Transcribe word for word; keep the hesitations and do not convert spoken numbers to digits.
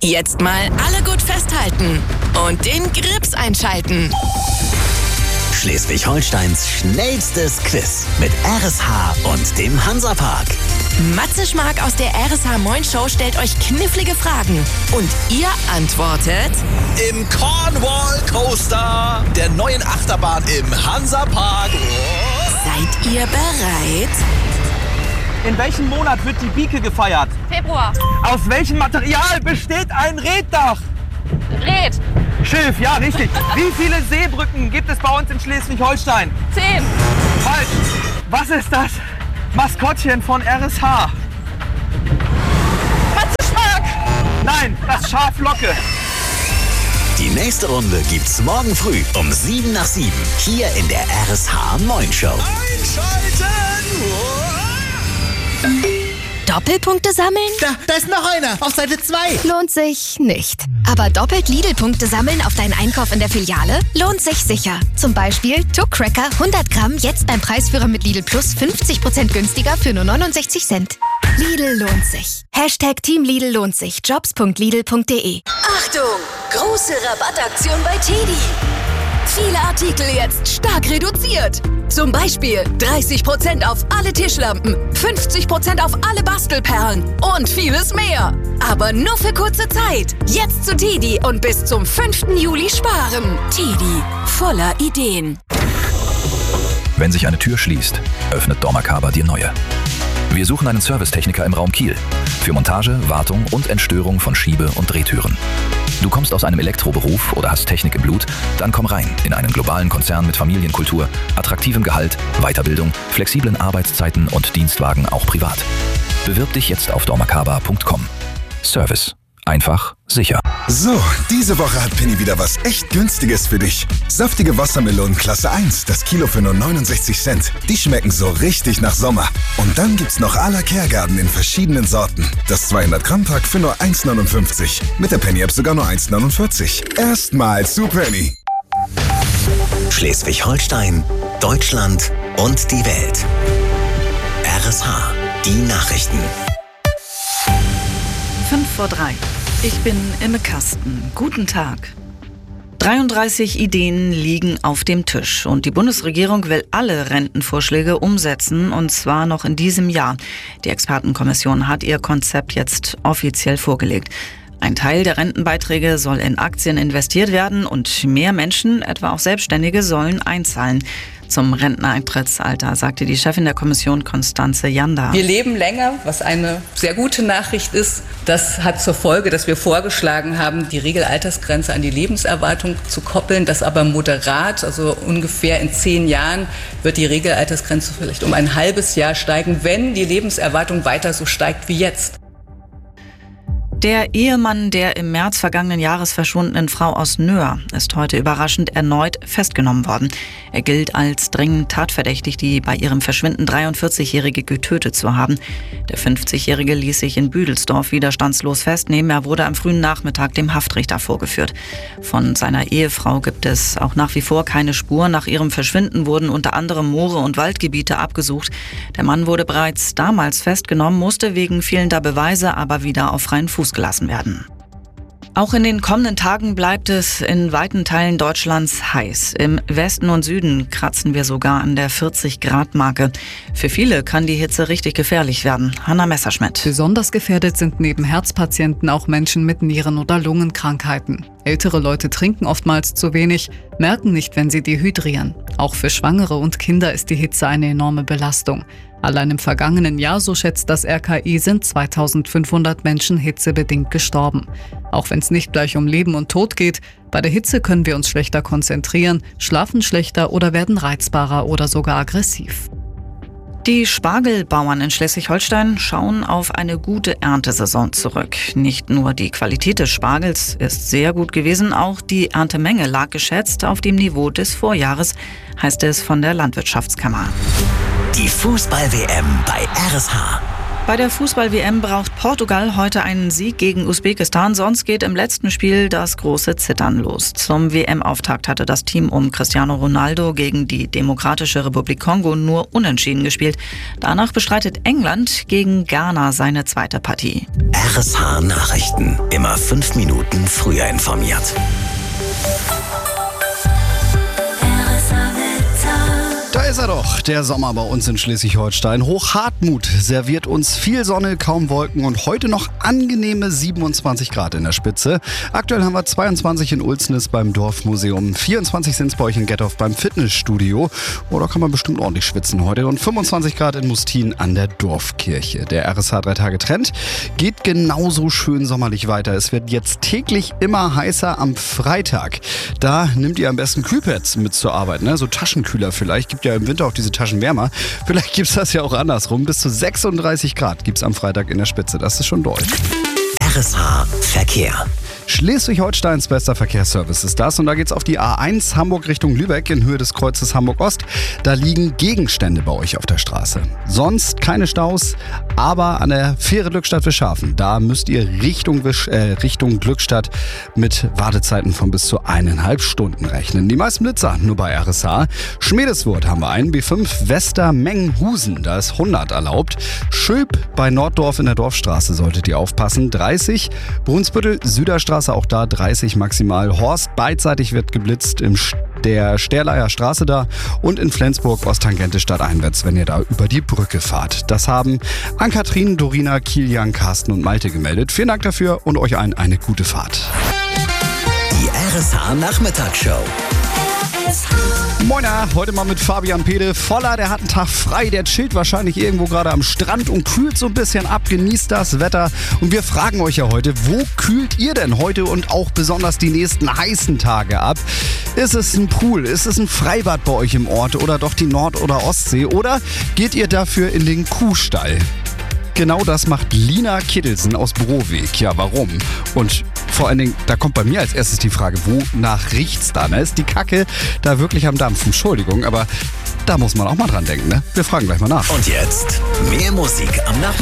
Jetzt mal alle gut festhalten und den Grips einschalten. Schleswig-Holsteins schnellstes Quiz mit R S H und dem Hansapark. Matze Schmark aus der R S H Moin Show stellt euch knifflige Fragen. Und ihr antwortet... Im Cornwall Coaster, der neuen Achterbahn im Hansapark. Seid ihr bereit? In welchem Monat wird die Bieke gefeiert? Februar. Aus welchem Material besteht ein Reetdach? Red. Schilf, ja, richtig. Wie viele Seebrücken gibt es bei uns in Schleswig-Holstein? Zehn. Falsch. Was ist das Maskottchen von R S H? Matze Schmark. Nein, das Schaf Locke. Die nächste Runde gibt's morgen früh um sieben nach sieben hier in der R S H Moin Show. Einschalten! Doppelpunkte sammeln? Da, da ist noch einer, auf Seite zwei. Lohnt sich nicht. Aber doppelt Lidl-Punkte sammeln auf deinen Einkauf in der Filiale? Lohnt sich sicher. Zum Beispiel Tuck Cracker hundert Gramm jetzt beim Preisführer mit Lidl Plus fünfzig Prozent günstiger für nur neunundsechzig Cent. Lidl lohnt sich. Hashtag Team Lidl lohnt sich. jobs punkt lidl punkt de. Achtung! Große Rabattaktion bei Teddy. Viele Artikel jetzt stark reduziert. Zum Beispiel dreißig Prozent auf alle Tischlampen, fünfzig Prozent auf alle Bastelperlen und vieles mehr. Aber nur für kurze Zeit. Jetzt zu Teddy und bis zum fünften Juli sparen. Teddy, voller Ideen. Wenn sich eine Tür schließt, öffnet dormakaba die neue. Wir suchen einen Servicetechniker im Raum Kiel für Montage, Wartung und Entstörung von Schiebe- und Drehtüren. Du kommst aus einem Elektroberuf oder hast Technik im Blut? Dann komm rein in einen globalen Konzern mit Familienkultur, attraktivem Gehalt, Weiterbildung, flexiblen Arbeitszeiten und Dienstwagen auch privat. Bewirb dich jetzt auf dormakaba punkt com. Service. Einfach, sicher. So, diese Woche hat Penny wieder was echt Günstiges für dich. Saftige Wassermelonen Klasse eins, das Kilo für nur neunundsechzig Cent. Die schmecken so richtig nach Sommer. Und dann gibt's noch à la Kehrgarten in verschiedenen Sorten. Das zweihundert Gramm Pack für nur eins neunundfünfzig. Mit der Penny-App sogar nur eins neunundvierzig. Erstmal zu Penny. Schleswig-Holstein, Deutschland und die Welt. R S H, die Nachrichten. fünf vor drei. Ich bin Imme Kasten. Guten Tag. dreiunddreißig Ideen liegen auf dem Tisch und die Bundesregierung will alle Rentenvorschläge umsetzen, und zwar noch in diesem Jahr. Die Expertenkommission hat ihr Konzept jetzt offiziell vorgelegt. Ein Teil der Rentenbeiträge soll in Aktien investiert werden und mehr Menschen, etwa auch Selbstständige, sollen einzahlen. Zum Renteneintrittsalter, sagte die Chefin der Kommission Constanze Janda. Wir leben länger, was eine sehr gute Nachricht ist. Das hat zur Folge, dass wir vorgeschlagen haben, die Regelaltersgrenze an die Lebenserwartung zu koppeln. Das aber moderat, also ungefähr in zehn Jahren wird die Regelaltersgrenze vielleicht um ein halbes Jahr steigen, wenn die Lebenserwartung weiter so steigt wie jetzt. Der Ehemann der im März vergangenen Jahres verschwundenen Frau aus Nöhr ist heute überraschend erneut festgenommen worden. Er gilt als dringend tatverdächtig, die bei ihrem Verschwinden dreiundvierzigjährige getötet zu haben. Der fünfzigjährige ließ sich in Büdelsdorf widerstandslos festnehmen. Er wurde am frühen Nachmittag dem Haftrichter vorgeführt. Von seiner Ehefrau gibt es auch nach wie vor keine Spur. Nach ihrem Verschwinden wurden unter anderem Moore und Waldgebiete abgesucht. Der Mann wurde bereits damals festgenommen, musste wegen fehlender Beweise aber wieder auf freien Fuß gelassen werden. Auch in den kommenden Tagen bleibt es in weiten Teilen Deutschlands heiß. Im Westen und Süden kratzen wir sogar an der vierzig Grad Marke. Für viele kann die Hitze richtig gefährlich werden. Hanna Messerschmidt. Besonders gefährdet sind neben Herzpatienten auch Menschen mit Nieren- oder Lungenkrankheiten. Ältere Leute trinken oftmals zu wenig, merken nicht, wenn sie dehydrieren. Auch für Schwangere und Kinder ist die Hitze eine enorme Belastung. Allein im vergangenen Jahr, so schätzt das R K I, sind zweitausendfünfhundert Menschen hitzebedingt gestorben. Auch wenn es nicht gleich um Leben und Tod geht, bei der Hitze können wir uns schlechter konzentrieren, schlafen schlechter oder werden reizbarer oder sogar aggressiv. Die Spargelbauern in Schleswig-Holstein schauen auf eine gute Erntesaison zurück. Nicht nur die Qualität des Spargels ist sehr gut gewesen, auch die Erntemenge lag geschätzt auf dem Niveau des Vorjahres, heißt es von der Landwirtschaftskammer. Die Fußball-W M bei R S H. Bei der Fußball-W M braucht Portugal heute einen Sieg gegen Usbekistan, sonst geht im letzten Spiel das große Zittern los. Zum W M-Auftakt hatte das Team um Cristiano Ronaldo gegen die Demokratische Republik Kongo nur unentschieden gespielt. Danach bestreitet England gegen Ghana seine zweite Partie. R S H Nachrichten. Immer fünf Minuten früher informiert. Da ist er doch, der Sommer bei uns in Schleswig-Holstein. Hochhartmut serviert uns viel Sonne, kaum Wolken und heute noch angenehme siebenundzwanzig Grad in der Spitze. Aktuell haben wir zweiundzwanzig in Ulsnitz beim Dorfmuseum, vierundzwanzig sind es bei euch in Gettorf beim Fitnessstudio. Oh, da kann man bestimmt ordentlich schwitzen heute. Und fünfundzwanzig Grad in Mustin an der Dorfkirche. Der R S H drei Tage Trend geht genauso schön sommerlich weiter. Es wird jetzt täglich immer heißer am Freitag. Da nimmt ihr am besten Kühlpads mit zur Arbeit, ne? So Taschenkühler vielleicht. Gibt ja im Winter auch diese Taschen wärmer. Vielleicht gibt es das ja auch andersrum. Bis zu sechsunddreißig Grad gibt es am Freitag in der Spitze. Das ist schon doll. R S H Verkehr. Schleswig-Holsteins bester Verkehrsservice ist das und da geht's auf die A eins Hamburg Richtung Lübeck in Höhe des Kreuzes Hamburg-Ost. Da liegen Gegenstände bei euch auf der Straße. Sonst keine Staus, aber an der Fähre Glückstadt-Wischhafen, da müsst ihr Richtung, Wisch, äh, Richtung Glückstadt mit Wartezeiten von bis zu eineinhalb Stunden rechnen. Die meisten Blitzer nur bei R S H. Schmiedeswurth haben wir einen, B fünf Wester-Mengenhusen, da ist hundert erlaubt. Schöp bei Norddorf in der Dorfstraße solltet ihr aufpassen, dreißig. Brunsbüttel, Süderstraße, auch da dreißig maximal. Horst, beidseitig wird geblitzt im der Sterleier Straße da und in Flensburg Osttangente stadteinwärts, wenn ihr da über die Brücke fahrt. Das haben Ann-Kathrin, Dorina, Kilian, Carsten und Malte gemeldet. Vielen Dank dafür und euch allen eine gute Fahrt. Die R S H Nachmittagsshow. Moiner, heute mal mit Fabian Pede. Voller, der hat einen Tag frei, der chillt wahrscheinlich irgendwo gerade am Strand und kühlt so ein bisschen ab, genießt das Wetter. Und wir fragen euch ja heute, wo kühlt ihr denn heute und auch besonders die nächsten heißen Tage ab? Ist es ein Pool, ist es ein Freibad bei euch im Ort oder doch die Nord- oder Ostsee? Oder geht ihr dafür in den Kuhstall? Genau das macht Lina Kittelsen aus Broweg. Ja, warum? Und vor allen Dingen, da kommt bei mir als erstes die Frage, wonach riecht's da? Ne? Ist die Kacke da wirklich am Dampfen? Entschuldigung, aber da muss man auch mal dran denken. Ne? Wir fragen gleich mal nach. Und jetzt mehr Musik am Nachmittag.